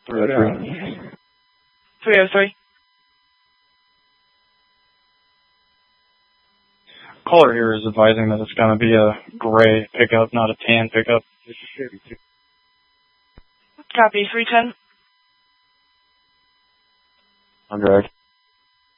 303. 303. Caller here is advising that it's going to be a gray pickup, not a tan pickup. Copy, 310. On drag.